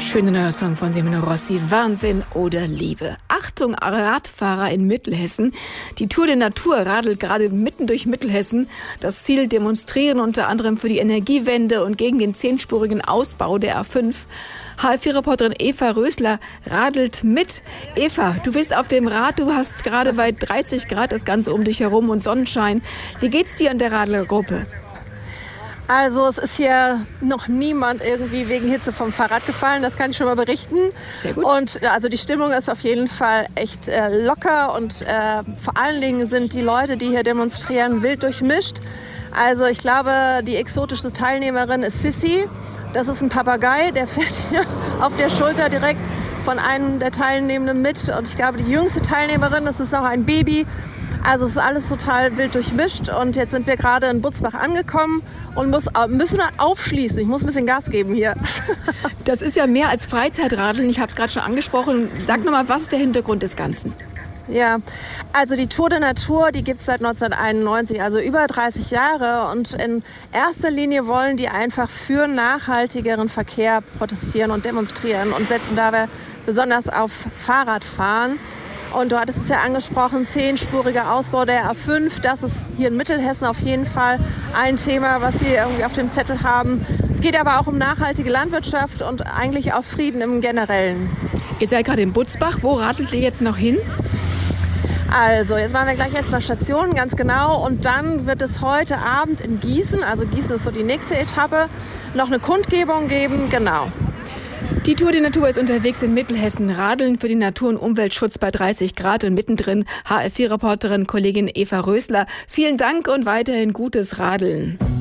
schöne neuer Song von Semino Rossi, Wahnsinn oder Liebe. Achtung, Radfahrer in Mittelhessen. Die Tour der Natur radelt gerade mitten durch Mittelhessen. Das Ziel: demonstrieren unter anderem für die Energiewende und gegen den 10-spurigen Ausbau der A5. HF4-Reporterin Eva Rösler radelt mit. Eva, du bist auf dem Rad, du hast gerade bei 30 Grad das Ganze um dich herum und Sonnenschein. Wie geht's dir an der Radlergruppe? Also es ist hier noch niemand irgendwie wegen Hitze vom Fahrrad gefallen, das kann ich schon mal berichten. Sehr gut. Und also die Stimmung ist auf jeden Fall echt locker und vor allen Dingen sind die Leute, die hier demonstrieren, wild durchmischt. Also ich glaube, die exotischste Teilnehmerin ist Sissi. Das ist ein Papagei, der fährt hier auf der Schulter direkt von einem der Teilnehmenden mit. Und ich glaube, die jüngste Teilnehmerin, das ist auch ein Baby. Also es ist alles total wild durchmischt und jetzt sind wir gerade in Butzbach angekommen und müssen aufschließen. Ich muss ein bisschen Gas geben hier. Das ist ja mehr als Freizeitradeln, ich habe es gerade schon angesprochen. Sag nochmal, was ist der Hintergrund des Ganzen? Ja, also die Tour der Natur, die gibt es seit 1991, also über 30 Jahre. Und in erster Linie wollen die einfach für nachhaltigeren Verkehr protestieren und demonstrieren und setzen dabei besonders auf Fahrradfahren. Und du hattest es ja angesprochen, 10-spuriger Ausbau der A5. Das ist hier in Mittelhessen auf jeden Fall ein Thema, was sie irgendwie auf dem Zettel haben. Es geht aber auch um nachhaltige Landwirtschaft und eigentlich auch Frieden im Generellen. Ihr seid gerade in Butzbach. Wo radelt ihr jetzt noch hin? Also, jetzt machen wir gleich erstmal Stationen, ganz genau. Und dann wird es heute Abend in Gießen, also Gießen ist so die nächste Etappe, noch eine Kundgebung geben. Genau. Die Tour der Natur ist unterwegs in Mittelhessen. Radeln für den Natur- und Umweltschutz bei 30 Grad und mittendrin HF4-Reporterin Kollegin Eva Rösler. Vielen Dank und weiterhin gutes Radeln.